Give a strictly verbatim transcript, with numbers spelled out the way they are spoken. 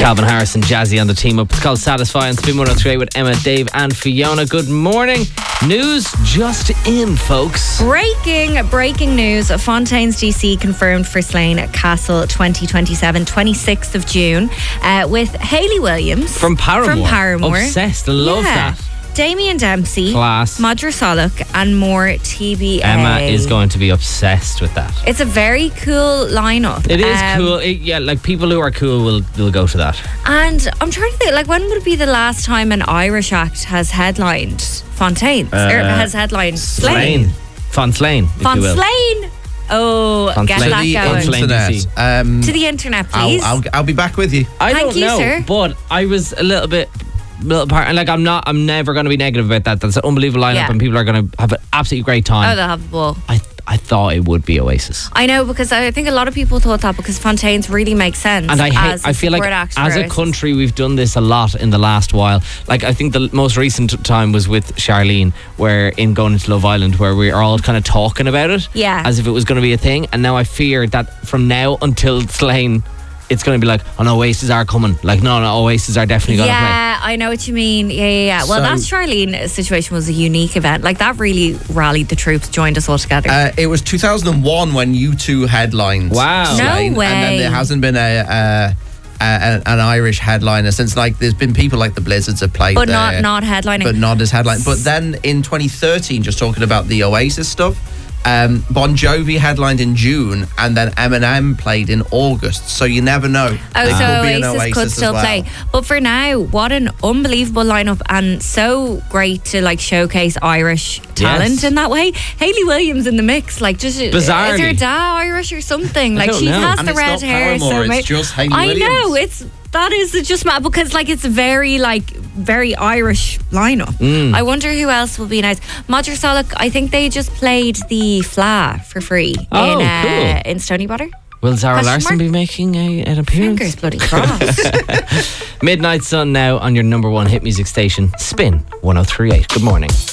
Calvin Harris and Jazzy on the team up. It's called Satisfy on Spin one oh three with Emma, Dave and Fiona. Good morning. News just in, folks. Breaking, breaking news. Fontaine's D C confirmed for Slane Castle twenty twenty-seven, twenty-sixth of June, uh, with Hayley Williams. From Paramore. From Paramore. Obsessed. I love yeah. that. Damien Dempsey. Class. Madra Solok and more T B A. Emma is going to be obsessed with that. It's a very cool lineup. It is um, cool. It, yeah, like people who are cool will, will go to that. And I'm trying to think, like, when would it be the last time an Irish act has headlined Fontaine's? Uh, or has headlined Slane? Fon Slane, if Fon you will. Slane. Oh, Fon get Slane. that To the going. Fon Slane. internet. Um, To the internet, please. I'll, I'll, I'll be back with you. I Thank don't you, know, sir. but I was a little bit, little part, and like I'm not, I'm never going to be negative about that. That's an unbelievable lineup, Yeah. and people are going to have an absolutely great time. Oh, they'll have the ball. I, I thought it would be Oasis, I know, because I think a lot of people thought that because Fontaine's really makes sense. and I hate. as a I feel like support act for as a Oasis. country, we've done this a lot in the last while. Like I think the most recent time was with Charlene, where in Going into Love Island, where we are all kind of talking about it, Yeah. as if it was going to be a thing. And now I fear that from now until Slane, it's going to be like, oh no, Oasis are coming. Like no, no, Oasis are definitely going to play. Yeah, I know what you mean. Yeah, yeah, yeah. Well, So- that Charlene situation was a unique event. Like, that really rallied the troops, joined us all together. Uh, it was two thousand one when U two headlined. Wow. No Slane, way. And then there hasn't been a, a, a an Irish headliner since. Like, there's been people like the Blizzards have played but there, not not headlining. but not as headline. But then in twenty thirteen, just talking about the Oasis stuff, um, Bon Jovi headlined in June, and then Eminem played in August. So you never know. Oh, There so could be an Oasis, could as still well. play. But for now, what an unbelievable lineup, and so great to like showcase Irish talent Yes. in that way. Hayley Williams in the mix, like, just Bizarrely. is her dad Irish or something? I Like, don't she know. has And the it's red not hair. Paramore, so it's ma- just Hayley I know Williams. it's that is just mad because like it's a very like very Irish lineup. Mm. I wonder who else will be nice. Madra Solok, I think they just played the Fla for free Oh, in uh, cool. in Stony Batter. Will Zara Question Larson mark? be making a, an appearance? Fingers bloody crossed. Midnight Sun now on your number one hit music station, Spin one oh three point eight. Good morning.